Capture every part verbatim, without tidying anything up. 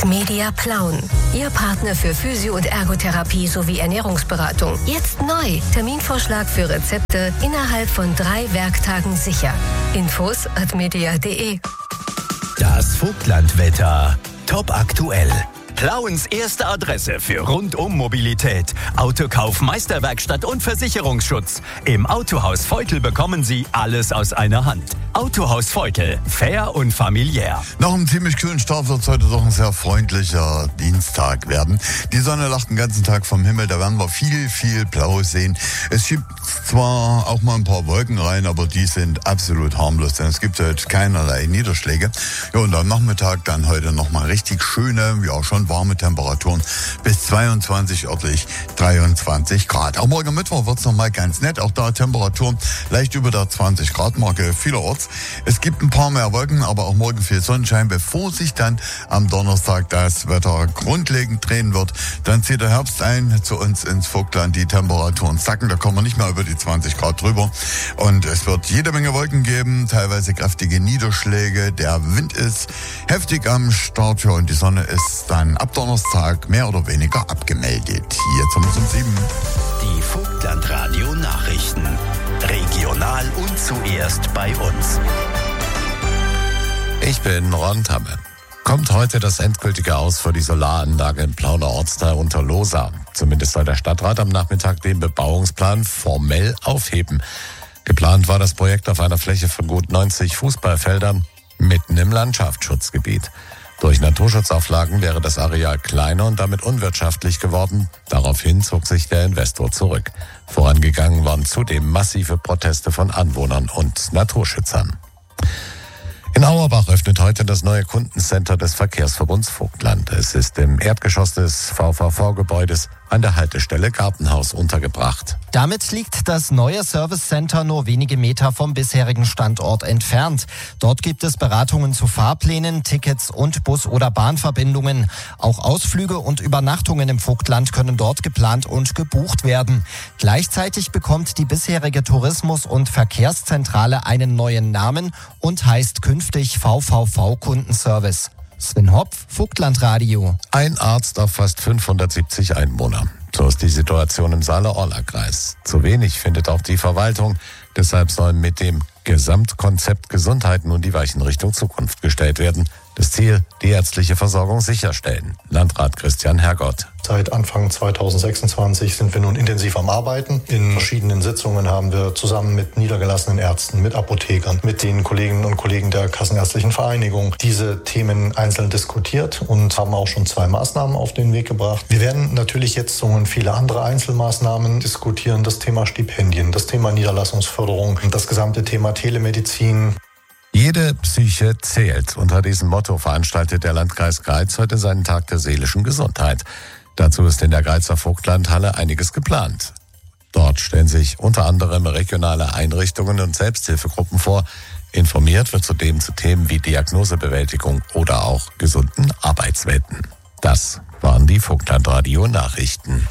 Media Plauen. Ihr Partner für Physio- und Ergotherapie sowie Ernährungsberatung. Jetzt neu. Terminvorschlag für Rezepte innerhalb von drei Werktagen sicher. Infos at media punkt de. Das Vogtlandwetter. Top aktuell. Plauens erste Adresse für Rundum-Mobilität. Autokauf, Meisterwerkstatt und Versicherungsschutz. Im Autohaus Feutel bekommen Sie alles aus einer Hand. Autohaus Feutel. Fair und familiär. Nach einem ziemlich kühlen Start wird es heute doch ein sehr freundlicher Dienstag werden. Die Sonne lacht den ganzen Tag vom Himmel. Da werden wir viel, viel Blaues sehen. Es schiebt zwar auch mal ein paar Wolken rein, aber die sind absolut harmlos, denn es gibt heute keinerlei Niederschläge. Ja, und am Nachmittag dann heute nochmal richtig schöne, ja schon warme Temperaturen bis zweiundzwanzig, örtlich dreiundzwanzig Grad. Auch morgen Mittwoch wird es nochmal ganz nett. Auch da Temperaturen leicht über der zwanzig Grad Marke vielerorts. Es gibt ein paar mehr Wolken, aber auch morgen viel Sonnenschein, bevor sich dann am Donnerstag das Wetter grundlegend drehen wird. Dann zieht der Herbst ein zu uns ins Vogtland. Die Temperaturen sacken, da kommen wir nicht mehr über die zwanzig Grad drüber. Und es wird jede Menge Wolken geben, teilweise kräftige Niederschläge. Der Wind ist heftig am Start, ja, und die Sonne ist dann ab Donnerstag mehr oder weniger abgemeldet. Jetzt haben wir es um sieben. Die Vogtlandradio Nachrichten. Regional und zuerst bei uns. Ich bin Ron Tamme. Kommt heute das endgültige Aus für die Solaranlage im Plauner Ortsteil unter Lohsa. Zumindest soll der Stadtrat am Nachmittag den Bebauungsplan formell aufheben. Geplant war das Projekt auf einer Fläche von gut neunzig Fußballfeldern mitten im Landschaftsschutzgebiet. Durch Naturschutzauflagen wäre das Areal kleiner und damit unwirtschaftlich geworden. Daraufhin zog sich der Investor zurück. Vorangegangen waren zudem massive Proteste von Anwohnern und Naturschützern. In Auerbach öffnet heute das neue Kundencenter des Verkehrsverbunds Vogtland. Es ist im Erdgeschoss des V V V-Gebäudes an der Haltestelle Gartenhaus untergebracht. Damit liegt das neue Service Center nur wenige Meter vom bisherigen Standort entfernt. Dort gibt es Beratungen zu Fahrplänen, Tickets und Bus- oder Bahnverbindungen. Auch Ausflüge und Übernachtungen im Vogtland können dort geplant und gebucht werden. Gleichzeitig bekommt die bisherige Tourismus- und Verkehrszentrale einen neuen Namen und heißt künftig V V V-Kundenservice. Sven Hopf, Vogtlandradio. Ein Arzt auf fast fünfhundertsiebzig Einwohner. So ist die Situation im Saale-Orla-Kreis. Zu wenig findet auch die Verwaltung. Deshalb sollen mit dem Gesamtkonzept Gesundheit nun die Weichen Richtung Zukunft gestellt werden. Das Ziel, die ärztliche Versorgung sicherstellen. Landrat Christian Hergott. Seit Anfang zweitausendsechsundzwanzig sind wir nun intensiv am Arbeiten. In verschiedenen Sitzungen haben wir zusammen mit niedergelassenen Ärzten, mit Apothekern, mit den Kolleginnen und Kollegen der Kassenärztlichen Vereinigung diese Themen einzeln diskutiert und haben auch schon zwei Maßnahmen auf den Weg gebracht. Wir werden natürlich jetzt so viele andere Einzelmaßnahmen diskutieren. Das Thema Stipendien, das Thema Niederlassungsförderung, das gesamte Thema Telemedizin. Jede Psyche zählt. Unter diesem Motto veranstaltet der Landkreis Greiz heute seinen Tag der seelischen Gesundheit. Dazu ist in der Greizer Vogtlandhalle einiges geplant. Dort stellen sich unter anderem regionale Einrichtungen und Selbsthilfegruppen vor. Informiert wird zudem zu Themen wie Diagnosebewältigung oder auch gesunden Arbeitswelten. Das waren die Vogtlandradio-Nachrichten.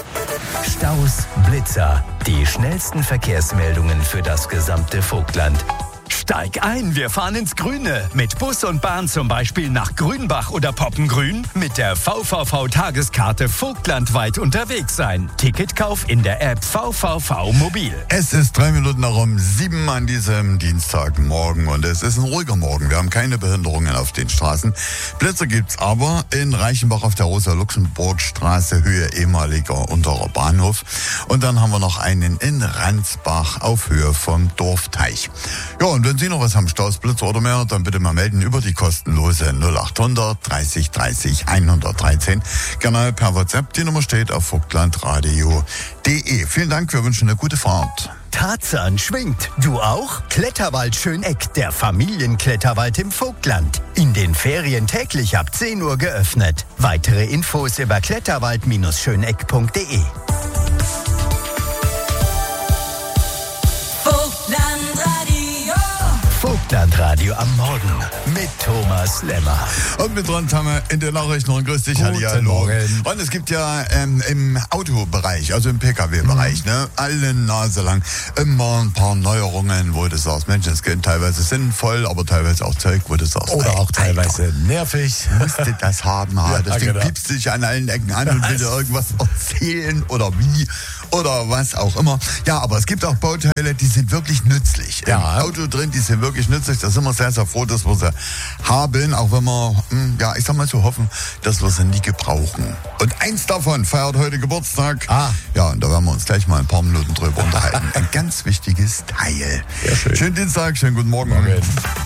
Staus, Blitzer, die schnellsten Verkehrsmeldungen für das gesamte Vogtland. Steig ein, wir fahren ins Grüne. Mit Bus und Bahn zum Beispiel nach Grünbach oder Poppengrün. Mit der V V V-Tageskarte vogtlandweit unterwegs sein. Ticketkauf in der App V V V Mobil. Es ist drei Minuten nach um sieben an diesem Dienstagmorgen und es ist ein ruhiger Morgen. Wir haben keine Behinderungen auf den Straßen. Blitzer gibt's aber in Reichenbach auf der Rosa-Luxemburg-Straße, Höhe ehemaliger unterer Bahnhof. Und dann haben wir noch einen in Ransbach auf Höhe vom Dorfteich. Ja, und wenn Sie noch was haben, Staus, Blitzer oder mehr, dann bitte mal melden über die kostenlose null achthundert dreißig dreißig hundertdreizehn. Gerne per WhatsApp. Die Nummer steht auf vogtlandradio punkt de. Vielen Dank, wir wünschen eine gute Fahrt. Tarzan schwingt. Du auch? Kletterwald Schöneck, der Familienkletterwald im Vogtland. In den Ferien täglich ab zehn Uhr geöffnet. Weitere Infos über kletterwald Schöneck punkt de. Vogtland Stadtradio am Morgen mit Thomas Lemmer. Und mit dran haben wir in der Nachricht noch ein grüß dich, Guten Hallihallo. Morgen. Und es gibt ja ähm, im Autobereich, also im P K W-Bereich, mhm. ne, alle Nase lang immer ein paar Neuerungen, wo du sagst, Mensch, das geht teilweise sinnvoll, aber teilweise auch Zeug, wo du sagst, Oder ey, auch teilweise Alter, nervig. musste das haben, ha? Ja, Das Ding genau. piepst dich an allen Ecken an und will dir irgendwas erzählen oder wie oder was auch immer. Ja, aber es gibt auch Bauteile, die sind wirklich nützlich. Ja. Im Auto drin, die sind wirklich nützlich. Da sind wir sehr, sehr froh, dass wir sie haben, auch wenn wir, hm, ja, ich sag mal so hoffen, dass wir sie nie gebrauchen. Und eins davon feiert heute Geburtstag. Ah. Ja, und da werden wir uns gleich mal ein paar Minuten drüber unterhalten. Ein ganz wichtiges Teil. Sehr schön. Schönen Dienstag, schönen guten Morgen. Morgen.